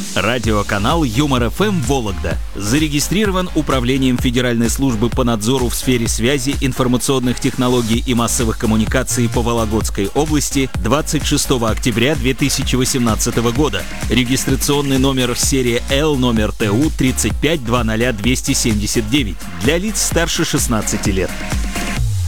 Радиоканал Юмор ФМ Вологда зарегистрирован Управлением Федеральной службы по надзору в сфере связи, информационных технологий и массовых коммуникаций по Вологодской области 26 октября 2018 года. Регистрационный номер серии L номер ТУ 3520279 для лиц старше 16 лет.